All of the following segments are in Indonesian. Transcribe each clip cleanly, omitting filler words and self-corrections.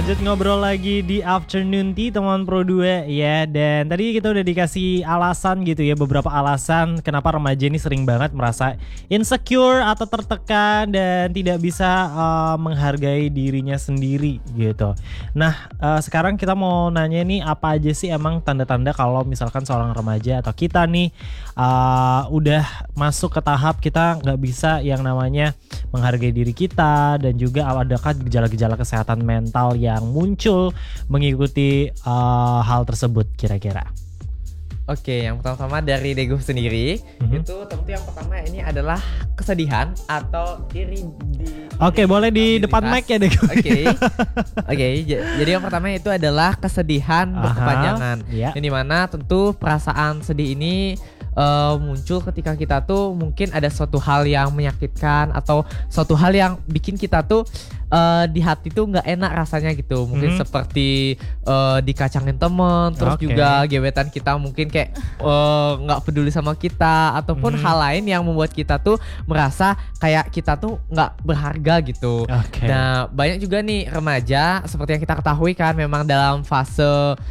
Lanjut ngobrol lagi di Afternoon Tea teman Pro 2 ya. Dan tadi kita udah dikasih alasan gitu ya, beberapa alasan kenapa remaja ini sering banget merasa insecure atau tertekan dan tidak bisa menghargai dirinya sendiri gitu. Nah sekarang kita mau nanya nih, apa aja sih emang tanda-tanda kalau misalkan seorang remaja atau kita nih udah masuk ke tahap kita gak bisa yang namanya menghargai diri kita, dan juga adakah gejala-gejala kesehatan mental yang muncul mengikuti hal tersebut kira-kira? Oke, yang pertama dari Dego sendiri itu tentu yang pertama ini adalah kesedihan atau Oke, boleh di depan mic ya Dego. Oke, jadi yang pertama itu adalah kesedihan berkepanjangan. Yang dimana tentu perasaan sedih ini muncul ketika kita tuh mungkin ada suatu hal yang menyakitkan atau suatu hal yang bikin kita tuh di hati tuh nggak enak rasanya gitu. Mungkin seperti dikacangin temen, terus juga gebetan kita mungkin kayak nggak peduli sama kita, ataupun hal lain yang membuat kita tuh merasa kayak kita tuh nggak berharga gitu. Nah banyak juga nih remaja seperti yang kita ketahui kan memang dalam fase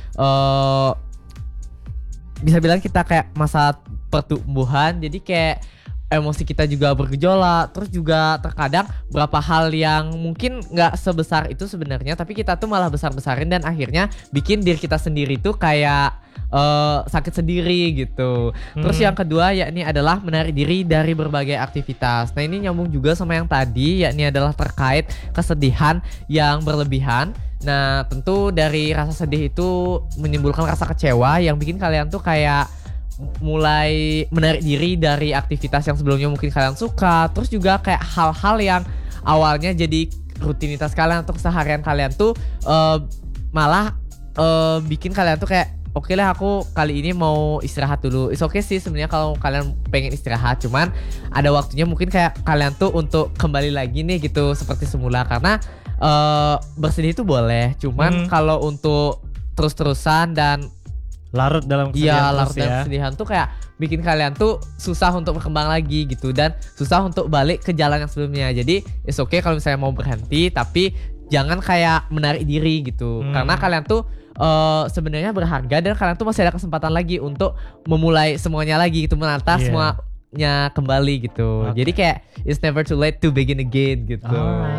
bisa bilang kita kayak masa pertumbuhan, jadi kayak emosi kita juga bergejolak. Terus juga terkadang beberapa hal yang mungkin gak sebesar itu sebenarnya, tapi kita tuh malah besar-besarin dan akhirnya bikin diri kita sendiri tuh kayak sakit sendiri gitu. Terus yang kedua yakni adalah menarik diri dari berbagai aktivitas. Nah ini nyambung juga sama yang tadi, yakni adalah terkait kesedihan yang berlebihan. Nah tentu dari rasa sedih itu menimbulkan rasa kecewa yang bikin kalian tuh kayak mulai menarik diri dari aktivitas yang sebelumnya mungkin kalian suka. Terus juga kayak hal-hal yang awalnya jadi rutinitas kalian atau keseharian kalian tuh malah bikin kalian tuh kayak oke lah aku kali ini mau istirahat dulu. It's okay sih sebenarnya kalau kalian pengen istirahat, cuman ada waktunya mungkin kayak kalian tuh untuk kembali lagi nih gitu seperti semula. Karena bersedih itu boleh, cuman kalau untuk terus-terusan dan larut dalam kesedihan, larut dalam kesedihan tuh kayak bikin kalian tuh susah untuk berkembang lagi gitu, dan susah untuk balik ke jalan yang sebelumnya. Jadi it's okay kalau misalnya mau berhenti, tapi jangan kayak menarik diri gitu. Karena kalian tuh sebenarnya berharga dan kalian tuh masih ada kesempatan lagi untuk memulai semuanya lagi gitu, menata semuanya kembali gitu. Jadi kayak it's never too late to begin again gitu.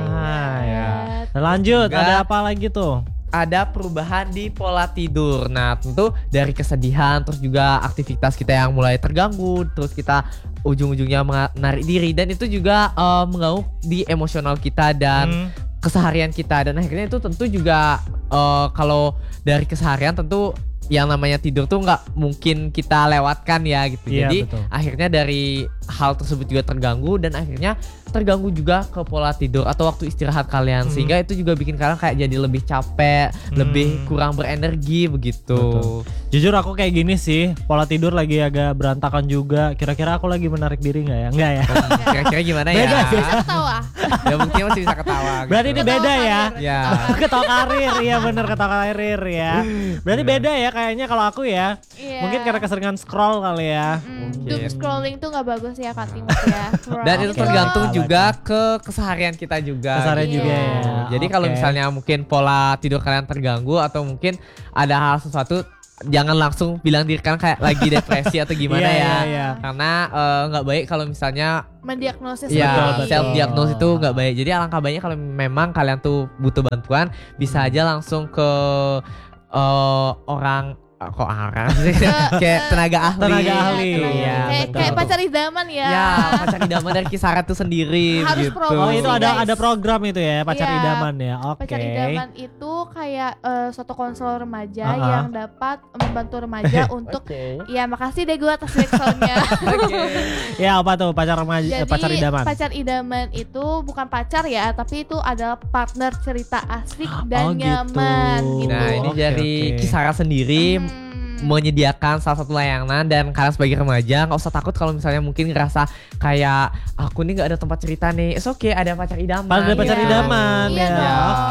Lanjut, ada apa lagi tuh? Ada perubahan di pola tidur. Nah tentu dari kesedihan, terus juga aktivitas kita yang mulai terganggu, terus kita ujung-ujungnya menarik diri, dan itu juga mengganggu di emosional kita dan keseharian kita. Dan akhirnya itu tentu juga kalau dari keseharian tentu yang namanya tidur tuh nggak mungkin kita lewatkan ya gitu. Jadi akhirnya dari hal tersebut juga terganggu, dan akhirnya terganggu juga ke pola tidur atau waktu istirahat kalian, sehingga itu juga bikin kalian kayak jadi lebih capek, lebih kurang berenergi begitu. Jujur aku kayak gini sih, pola tidur lagi agak berantakan juga. Kira-kira aku lagi menarik diri nggak ya? Enggak ya? Kira-kira gimana ya? Bisa ketawa. Ya mungkin masih bisa ketawa. Berarti ini beda ya? Ya. Ketawa karir, iya bener, ketawa karir ya. Berarti beda ya kayaknya kalau aku ya. Mungkin karena keseringan scroll kali ya. Doom scrolling tuh gak bagus ya Kak Timur ya. Dan itu tergantung juga ke keseharian kita juga. Keseharian juga ya. Jadi kalau misalnya mungkin pola tidur kalian terganggu atau mungkin ada hal sesuatu, jangan langsung bilang diri kalian kayak lagi depresi atau gimana karena nggak baik kalau misalnya mendiagnosis self diagnosis itu nggak baik. Jadi alangkah baiknya kalau memang kalian tuh butuh bantuan, bisa aja langsung ke orang kayak tenaga ahli ya, kayak pacar idaman ya. Ya, pacar idaman dari Kisara tuh sendiri harus gitu. promosi, itu ada program itu ya, pacar idaman ya. Pacar idaman itu kayak suatu konselor remaja yang dapat membantu remaja untuk ya makasih deh gue atas backsoundnya. Ya apa tuh pacar remaja? Jadi, pacar idaman. Pacar idaman itu bukan pacar ya, tapi itu adalah partner cerita asik dan nyaman gitu. Nah ini dari Kisara sendiri menyediakan salah satu layanan, dan kalian sebagai remaja nggak usah takut kalau misalnya mungkin ngerasa kayak aku nih nggak ada tempat cerita nih. It's okay, ada pacar idaman. Ada pacar idaman ya.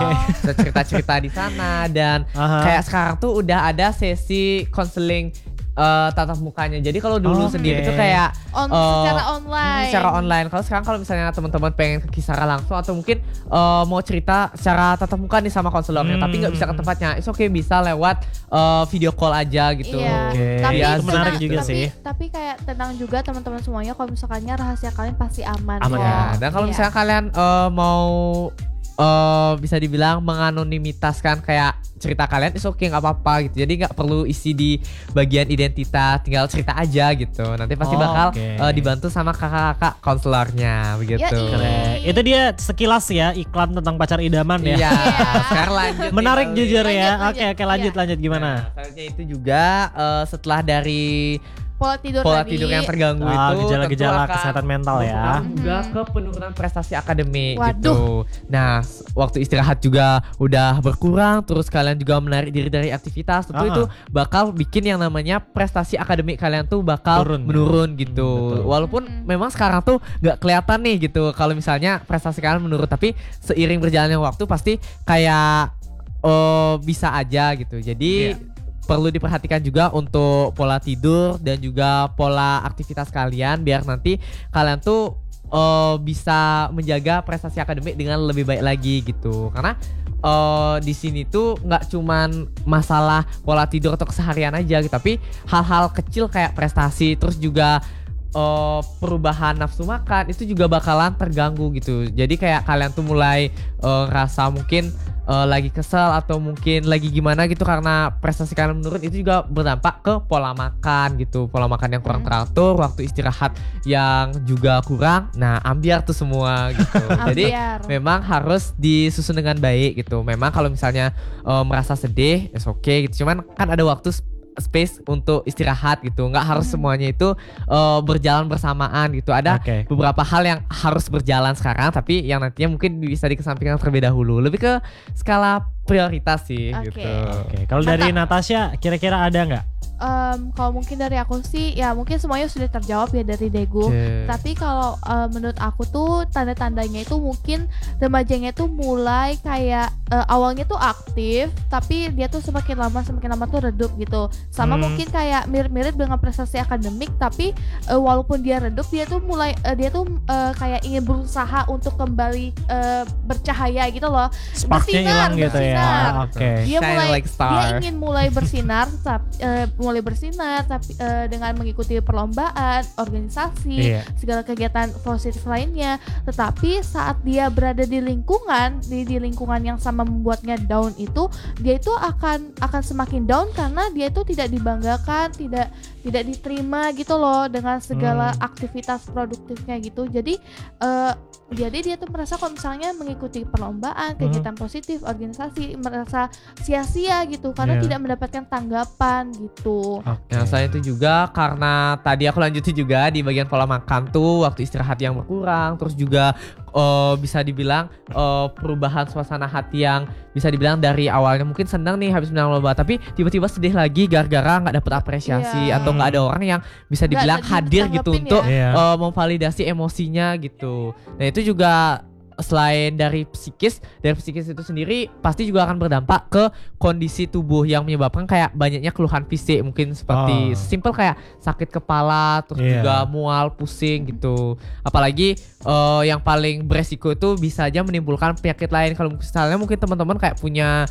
Cerita-cerita di sana, dan kayak sekarang tuh udah ada sesi konseling tatap mukanya. Jadi kalau dulu sendiri itu kayak secara online. Secara online. Kalau sekarang kalau misalnya teman-teman pengen ke Kisara langsung atau mungkin mau cerita secara tatap muka nih sama konselornya, tapi nggak bisa ke tempatnya, itu bisa lewat video call aja gitu. Iya. Tapi ya, itu menarik juga sih. Tapi kayak tenang juga teman-teman semuanya, kalau misalkannya rahasia kalian pasti aman. Ya. Dan kalau misalnya kalian mau bisa dibilang menganonimitaskan kayak cerita kalian, itu nggak apa-apa gitu. Jadi nggak perlu isi di bagian identitas, tinggal cerita aja gitu. Nanti pasti bakal dibantu sama kakak-kakak konselornya begitu. Keren. Itu dia sekilas ya iklan tentang pacar idaman ya. Iya. Sekarang lanjut. Menarik jujur ya. Lanjut. Oke, lanjut gimana? Selanjutnya itu juga setelah dari pola tidur yang terganggu itu gejala-gejala kesehatan mental ya. Juga ke penurunan prestasi akademik gitu. Nah, waktu istirahat juga udah berkurang, terus kalian juga menarik diri dari aktivitas, tentu itu bakal bikin yang namanya prestasi akademik kalian tuh bakal menurun gitu. Walaupun memang sekarang tuh nggak kelihatan nih gitu kalau misalnya prestasi kalian menurun, tapi seiring berjalannya waktu pasti kayak bisa aja gitu. Jadi perlu diperhatikan juga untuk pola tidur dan juga pola aktivitas kalian biar nanti kalian tuh bisa menjaga prestasi akademik dengan lebih baik lagi gitu. Karena di sini tuh nggak cuman masalah pola tidur atau keseharian aja gitu, tapi hal-hal kecil kayak prestasi, terus juga perubahan nafsu makan itu juga bakalan terganggu gitu. Jadi kayak kalian tuh mulai ngerasa mungkin lagi kesel atau mungkin lagi gimana gitu karena prestasi kalian menurun, itu juga berdampak ke pola makan gitu. Pola makan yang kurang teratur, waktu istirahat yang juga kurang. Nah, ambiar tuh semua gitu. Jadi memang harus disusun dengan baik gitu. Memang kalau misalnya merasa sedih, it's okay gitu. Cuman kan ada waktu space untuk istirahat gitu. Nggak harus semuanya itu berjalan bersamaan gitu. Ada beberapa hal yang harus berjalan sekarang, tapi yang nantinya mungkin bisa dikesampingkan terlebih dahulu. Lebih ke skala prioritas sih gitu. Kalau dari Natasha kira-kira ada nggak? Kalau mungkin dari aku sih ya mungkin semuanya sudah terjawab ya dari Degu. Tapi kalau menurut aku tuh tanda-tandanya itu mungkin remajanya tuh mulai kayak awalnya tuh aktif, tapi dia tuh semakin lama tuh redup gitu. Sama mungkin kayak mirip-mirip dengan prestasi akademik, tapi walaupun dia redup, dia tuh mulai kayak ingin berusaha untuk kembali bercahaya gitu loh. Sparknya hilang gitu ya. Dia ingin mulai bersinar tapi dengan mengikuti perlombaan, organisasi, segala kegiatan positif lainnya. Tetapi saat dia berada di lingkungan yang sama membuatnya down itu, dia itu akan semakin down karena dia itu tidak dibanggakan, tidak diterima gitu loh dengan segala aktivitas produktifnya gitu. Jadi dia tuh merasa kalau misalnya mengikuti perlombaan, kegiatan positif, organisasi, merasa sia-sia gitu karena tidak mendapatkan tanggapan gitu. Nah, selain itu juga karena tadi aku lanjutin juga di bagian pola makan tuh waktu istirahat yang berkurang, terus juga bisa dibilang perubahan suasana hati yang bisa dibilang dari awalnya mungkin senang nih habis menang lomba, tapi tiba-tiba sedih lagi gara-gara nggak dapet apresiasi atau nggak ada orang yang bisa dibilang hadir gitu untuk memvalidasi emosinya gitu. Nah, itu juga selain dari psikis itu sendiri pasti juga akan berdampak ke kondisi tubuh yang menyebabkan kayak banyaknya keluhan fisik, mungkin seperti simpel kayak sakit kepala, terus juga mual, pusing gitu. Apalagi yang paling beresiko itu bisa aja menimbulkan penyakit lain. Kalau misalnya mungkin teman-teman kayak punya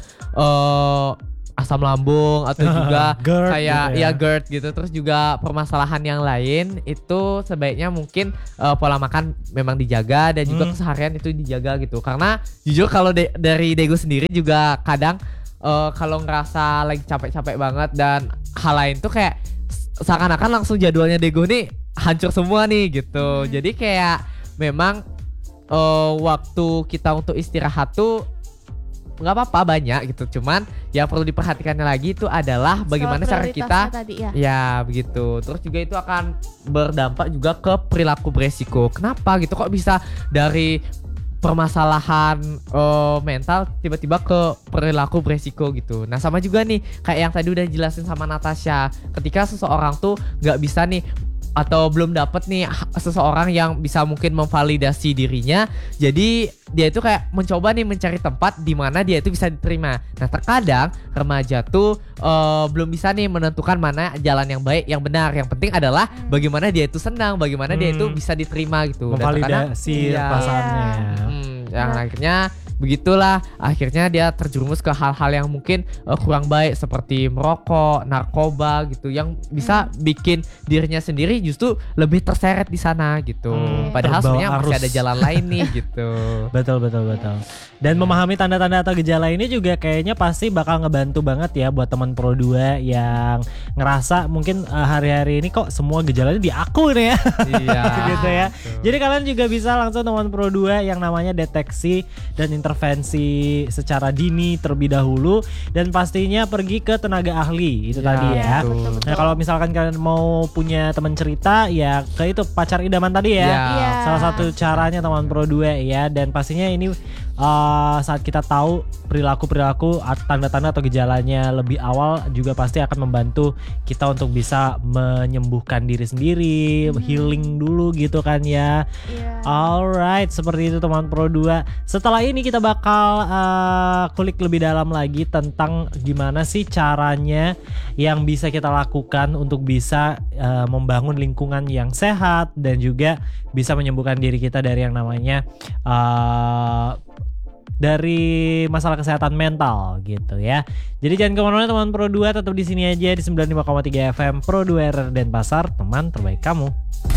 asam lambung atau juga GERD kayak gitu GERD gitu, terus juga permasalahan yang lain, itu sebaiknya mungkin pola makan memang dijaga dan juga keseharian itu dijaga gitu. Karena jujur kalau dari Dego sendiri juga kadang kalau ngerasa lagi capek-capek banget dan hal lain tuh kayak seakan-akan langsung jadwalnya Dego nih hancur semua nih gitu. Jadi kayak memang waktu kita untuk istirahat tuh nggak apa-apa banyak gitu, cuman yang perlu diperhatikannya lagi itu adalah bagaimana cara kita ya begitu. Terus juga itu akan berdampak juga ke perilaku beresiko. Kenapa gitu kok bisa dari permasalahan mental tiba-tiba ke perilaku beresiko gitu. Nah, sama juga nih kayak yang tadi udah jelasin sama Natasha, ketika seseorang tuh nggak bisa nih atau belum dapet nih seseorang yang bisa mungkin memvalidasi dirinya. Jadi dia itu kayak mencoba nih mencari tempat di mana dia itu bisa diterima. Nah terkadang remaja tuh belum bisa nih menentukan mana jalan yang baik, yang benar. Yang penting adalah bagaimana dia itu senang, bagaimana dia itu bisa diterima gitu. Memvalidasi perasaannya. Yang akhirnya begitulah, akhirnya dia terjerumus ke hal-hal yang mungkin kurang baik seperti merokok, narkoba gitu, yang bisa bikin dirinya sendiri justru lebih terseret di sana gitu. Padahal sebenarnya masih ada jalan lain nih gitu. Betul. Dan memahami tanda-tanda atau gejala ini juga kayaknya pasti bakal ngebantu banget ya buat teman Pro 2 yang ngerasa mungkin hari-hari ini kok semua gejalanya di aku nih ya. Iya. Gitu ya. Jadi kalian juga bisa langsung teman Pro 2 yang namanya deteksi dan intervensi secara dini terlebih dahulu, dan pastinya pergi ke tenaga ahli itu tadi ya. Betul. Nah kalau misalkan kalian mau punya teman cerita ya ke itu pacar idaman tadi ya. Salah satu caranya teman Pro 2 ya, dan pastinya ini saat kita tahu perilaku tanda-tanda atau gejalanya lebih awal juga pasti akan membantu kita untuk bisa menyembuhkan diri sendiri, healing dulu gitu kan ya. Alright, seperti itu teman Pro 2. Setelah ini kita bakal kulik lebih dalam lagi tentang gimana sih caranya yang bisa kita lakukan untuk bisa membangun lingkungan yang sehat dan juga bisa menyembuhkan diri kita dari yang namanya dari masalah kesehatan mental gitu ya. Jadi jangan kemana-mana teman Pro 2, tetap di sini aja di 95,3 FM Pro 2 RR Denpasar, teman terbaik kamu.